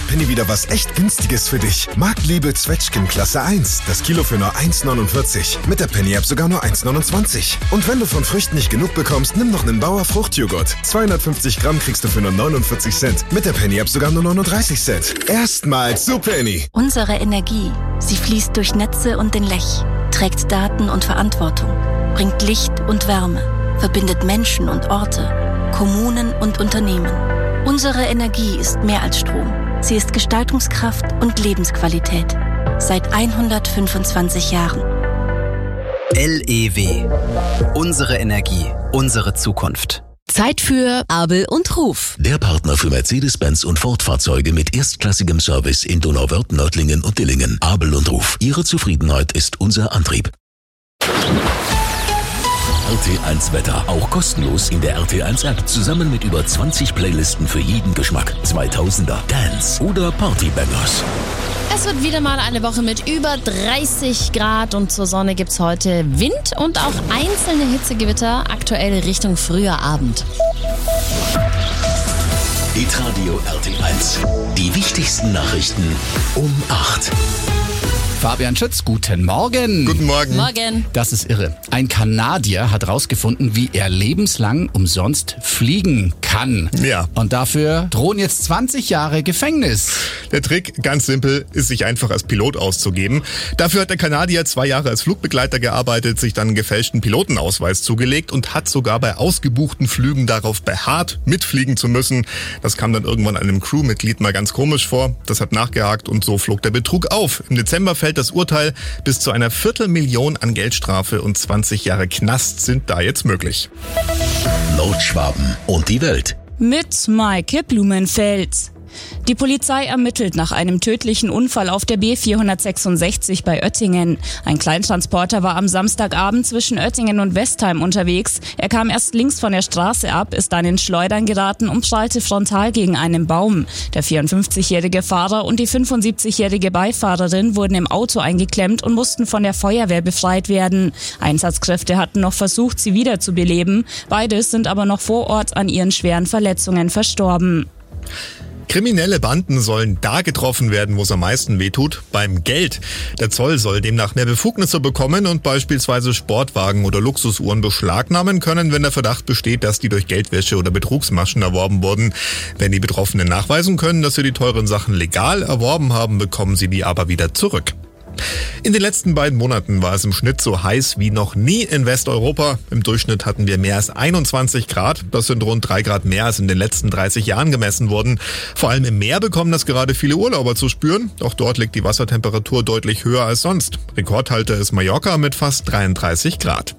hat Penny wieder was echt Günstiges für dich. Marktliebe Zwetschgen Klasse 1. Das Kilo für nur 1,49. Mit der Penny-App sogar nur 1,29. Und wenn du von Früchten nicht genug bekommst, nimm noch einen Bauer Fruchtjoghurt. 250 Gramm kriegst du für nur 49 Cent. Mit der Penny-App sogar nur 39 Cent. Erstmals zu Penny. Unsere Energie, sie fließt durch Netze und den Lech, trägt Daten und Verantwortung, bringt Licht und Wärme, verbindet Menschen und Orte, Kommunen und Unternehmen. Unsere Energie ist mehr als Strom. Sie ist Gestaltungskraft und Lebensqualität. Seit 125 Jahren. LEW. Unsere Energie, unsere Zukunft. Zeit für Abel und Ruf. Der Partner für Mercedes-Benz und Ford-Fahrzeuge mit erstklassigem Service in Donauwörth, Nördlingen und Dillingen. Abel und Ruf. Ihre Zufriedenheit ist unser Antrieb. RT1 Wetter. Auch kostenlos in der RT1 App. Zusammen mit über 20 Playlisten für jeden Geschmack. 2000er, Dance oder Partybangers. Es wird wieder mal eine Woche mit über 30 Grad und zur Sonne gibt's heute Wind und auch einzelne Hitzegewitter, aktuell Richtung früher Abend. Hitradio RT1. Die wichtigsten Nachrichten um 8. Fabian Schütz, guten Morgen. Guten Morgen. Morgen. Das ist irre. Ein Kanadier hat herausgefunden, wie er lebenslang umsonst fliegen kann. Ja. Und dafür drohen jetzt 20 Jahre Gefängnis. Der Trick, ganz simpel, ist, sich einfach als Pilot auszugeben. Dafür hat der Kanadier 2 Jahre als Flugbegleiter gearbeitet, sich dann einen gefälschten Pilotenausweis zugelegt und hat sogar bei ausgebuchten Flügen darauf beharrt, mitfliegen zu müssen. Das kam dann irgendwann einem Crewmitglied mal ganz komisch vor. Das hat nachgehakt und so flog der Betrug auf. Im Dezember fällt das Urteil. Bis zu einer 250.000 an Geldstrafe und 20 Jahre Knast sind da jetzt möglich. Nordschwaben und die Welt. Mit Maike Blumenfeld. Die Polizei ermittelt nach einem tödlichen Unfall auf der B466 bei Oettingen. Ein Kleintransporter war am Samstagabend zwischen Oettingen und Westheim unterwegs. Er kam erst links von der Straße ab, ist dann in Schleudern geraten und prallte frontal gegen einen Baum. Der 54-jährige Fahrer und die 75-jährige Beifahrerin wurden im Auto eingeklemmt und mussten von der Feuerwehr befreit werden. Einsatzkräfte hatten noch versucht, sie wiederzubeleben. Beide sind aber noch vor Ort an ihren schweren Verletzungen verstorben. Kriminelle Banden sollen da getroffen werden, wo es am meisten wehtut, beim Geld. Der Zoll soll demnach mehr Befugnisse bekommen und beispielsweise Sportwagen oder Luxusuhren beschlagnahmen können, wenn der Verdacht besteht, dass die durch Geldwäsche oder Betrugsmaschen erworben wurden. Wenn die Betroffenen nachweisen können, dass sie die teuren Sachen legal erworben haben, bekommen sie die aber wieder zurück. In den letzten beiden Monaten war es im Schnitt so heiß wie noch nie in Westeuropa. Im Durchschnitt hatten wir mehr als 21 Grad. Das sind rund 3 Grad mehr als in den letzten 30 Jahren gemessen wurden. Vor allem im Meer bekommen das gerade viele Urlauber zu spüren. Auch dort liegt die Wassertemperatur deutlich höher als sonst. Rekordhalter ist Mallorca mit fast 33 Grad.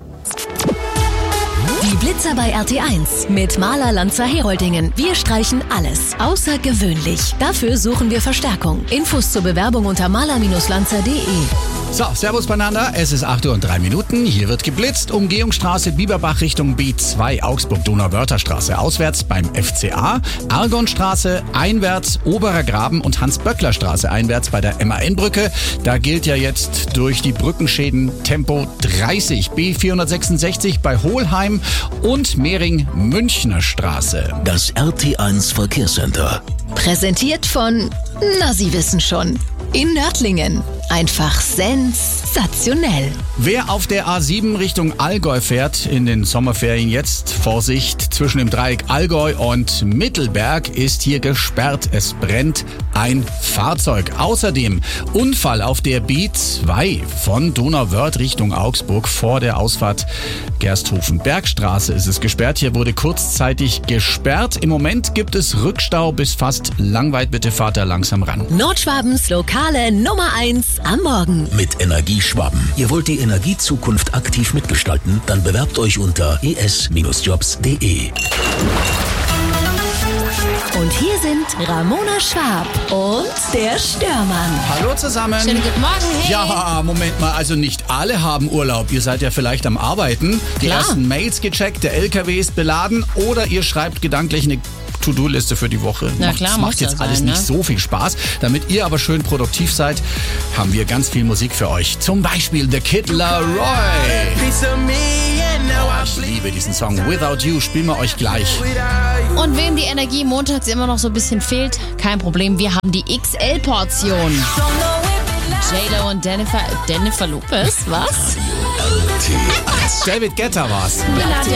Die Blitzer bei RT1 mit Maler Lanzer Heroldingen. Wir streichen alles außergewöhnlich. Dafür suchen wir Verstärkung. Infos zur Bewerbung unter maler-lanzer.de. So, servus beieinander. Es ist 8:03 Uhr. Hier wird geblitzt. Umgehungsstraße Bieberbach Richtung B2, Augsburg-Donauwörther-Straße auswärts beim FCA. Argonstraße einwärts, Oberer Graben und Hans-Böckler-Straße einwärts bei der MAN-Brücke. Da gilt ja jetzt durch die Brückenschäden Tempo 30. B466 bei Hohlheim und Mehring-Münchner Straße. Das RT1 Verkehrscenter. Präsentiert von, na Sie wissen schon, in Nördlingen. Einfach sensationell. Wer auf der A7 Richtung Allgäu fährt in den Sommerferien jetzt, Vorsicht, zwischen dem Dreieck Allgäu und Mittelberg ist hier gesperrt. Es brennt ein Fahrzeug. Außerdem Unfall auf der B2 von Donauwörth Richtung Augsburg vor der Ausfahrt Gersthofen-Bergstraße ist es gesperrt. Hier wurde kurzzeitig gesperrt. Im Moment gibt es Rückstau bis fast Langweid. Bitte fahrt da langsam ran. Nordschwabens lokale Nummer 1 am Morgen. Mit Energieschwaben. Ihr wollt die Energiezukunft aktiv mitgestalten? Dann bewerbt euch unter es-jobs.de. Und hier sind Ramona Schwab und der Störmann. Hallo zusammen. Schönen guten Morgen. Hey. Ja, Moment mal, also nicht alle haben Urlaub. Ihr seid ja vielleicht am Arbeiten, die Klar. ersten Mails gecheckt, der LKW ist beladen oder ihr schreibt gedanklich eine To-Do-Liste für die Woche. Na klar, das macht muss jetzt ja alles sein, nicht ne? so viel Spaß. Damit ihr aber schön produktiv seid, haben wir ganz viel Musik für euch. Zum Beispiel The Kid Laroi. Ich liebe diesen Song. Without You spielen wir euch gleich. Und wem die Energie montags immer noch so ein bisschen fehlt, kein Problem, wir haben die XL-Portion. J-Lo und Jennifer Lopez, was? David Guetta war's.